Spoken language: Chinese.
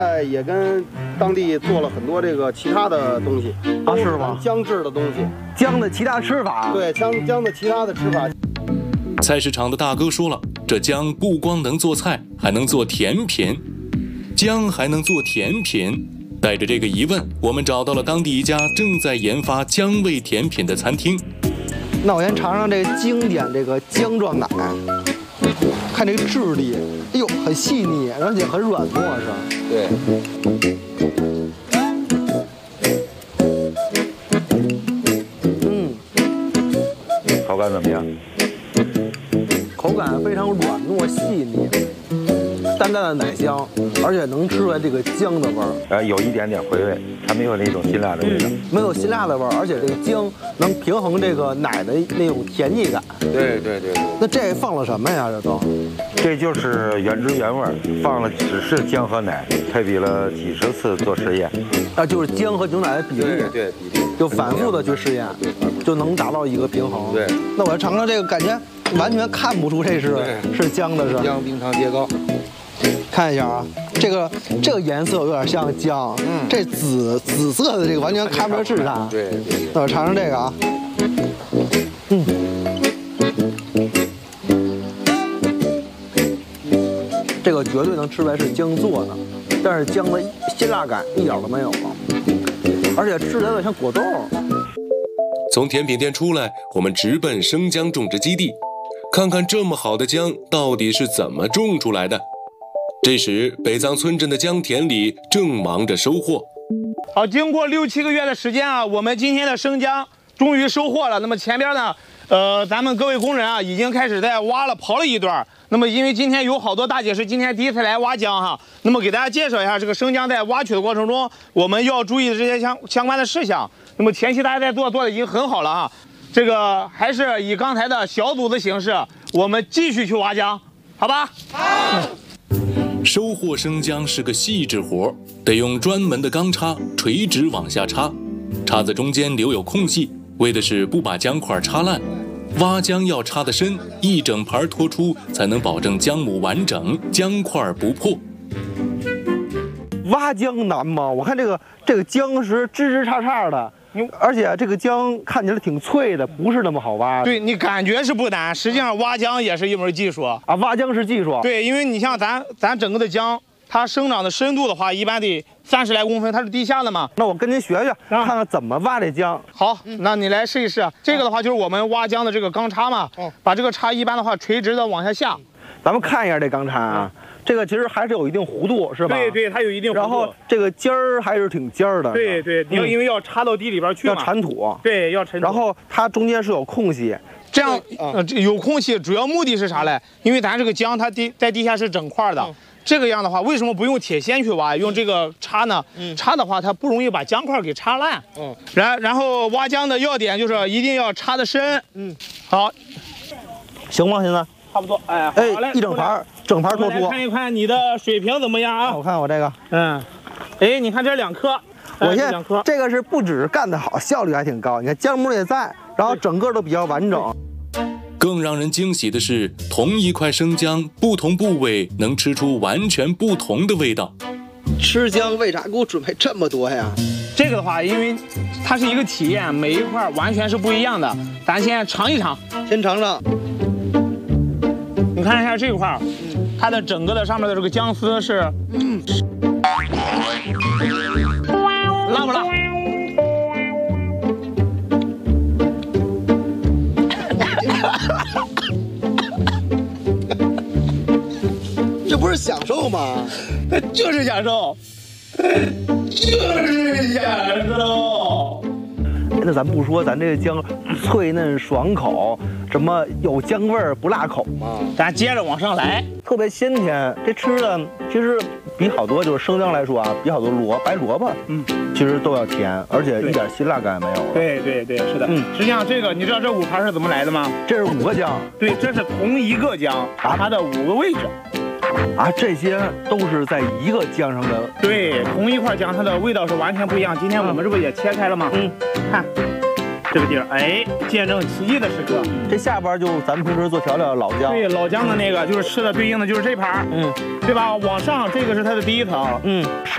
也跟当地做了很多这个其他的东西啊，是吗？ 姜制的东西， 姜的其他吃法。 对，姜的其他的吃法。 菜市场的大哥说了，这姜不光能做菜，还能做甜品。姜还能做甜品？带着这个疑问，我们找到了当地一家正在研发姜味甜品的餐厅。 那我先尝尝这个经典这个姜撞奶，看这个质地，哎呦，很细腻，而且很软糯，是吧？ 对。 口感怎么样？ 口感非常软糯细腻，淡淡的奶香，而且能吃出来这个姜的味儿。 有一点点回味，它没有那种辛辣的味道。 没有辛辣的味儿，而且这个姜能平衡这个奶的那种甜腻感。 对。 那这放了什么呀？ 这就是原汁原味，放了只是姜和奶，配比了几十次做实验。 啊，就是姜和牛奶的比例。 对，比例。 就反复的去试验，就能达到一个平衡。 对。 那我要尝尝这个，感觉完全看不出这是姜的，是吧？ 姜冰糖叠糕。 看一下啊，这个颜色有点像姜，这紫色的这个完全看不出来是啥。 对。 那我尝尝这个啊，这个绝对能吃出来是姜做的，但是姜的辛辣感一点都没有，而且吃起来有点像果冻。 从甜品店出来，我们直奔生姜种植基地，看看这么好的姜到底是怎么种出来的。这时，北藏村镇的姜田里正忙着收获。 好，经过6、7个月的时间啊，我们今天的生姜终于收获了。那么前边呢，咱们各位工人啊，已经开始在挖了刨了一段。那么因为今天有好多大姐是今天第一次来挖姜哈，那么给大家介绍一下这个生姜在挖取的过程中，我们要注意的这些相关的事项。那么前期大家在做的已经很好了哈，这个还是以刚才的小组的形式，我们继续去挖姜，好吧？好。 收获生姜是个细致活，得用专门的钢叉垂直往下插，叉子中间留有空隙，为的是不把姜块插烂。挖姜要插得深，一整盘拖出，才能保证姜母完整，姜块不破。 挖姜难吗？我看这个姜是枝叉叉的，而且这个姜看起来挺脆的，不是那么好挖。 对，你感觉是不难，实际上挖姜也是一门技术啊。 挖姜是技术。 对，因为你像咱整个的姜，它生长的深度的话，一般得30来公分，它是地下的嘛。 那我跟您学学，看看怎么挖这姜。 好，那你来试一试。这个的话就是我们挖姜的这个钢叉嘛，把这个叉一般的话垂直的往下下。 咱们看一下这钢叉啊。这个其实还是有一定弧度，是吧？ 对，它有一定弧度。 然后这个尖儿还是挺尖儿的。 对，你要因为要插到地里边去嘛， 要铲土。 对，要铲土。 然后它中间是有空隙， 这样有空隙，主要目的是啥嘞？因为咱这个姜它在地下是整块的，这个样的话，为什么不用铁锨去挖，用这个叉呢？插的话它不容易把姜块给插烂。然后挖姜的要点就是一定要插得深。好， 行吗？现在差不多。哎， 一整盘拖出。 看一看你的水平怎么样啊？ 我看我这个， 你看这2颗， 我现在这个是不只是干得好，效率还挺高。你看姜母也在，然后整个都比较完整。 更让人惊喜的是，同一块生姜，不同部位能吃出完全不同的味道。 吃姜为啥给我准备这么多呀？ 这个的话，因为它是一个体验，每一块完全是不一样的。咱先尝一尝， 先尝尝。 你看一下这块，它的整个的上面的这个姜丝是，辣不辣？ 这不是享受吗？ 就是享受，就是享受。 那咱不说咱这个姜脆嫩爽口，什么有姜味儿不辣口吗？ 咱接着往上来， 特别鲜甜。这吃的其实比好多就是生姜来说啊，比好多白萝卜，其实都要甜，而且一点辛辣感也没有了。 对，是的。实际上这个你知道这5盘是怎么来的吗？ 这是5个姜。 对，这是同一个姜，它的5个位置。 这些都是在一个姜上的。 对，同一块姜，它的味道是完全不一样。今天我们这不也切开了吗？看这个地儿，见证奇迹的时刻。 这下边就咱们平时做调料的老姜。 对，老姜的那个就是吃的对应的就是这盘，对吧？往上这个是它的第一层，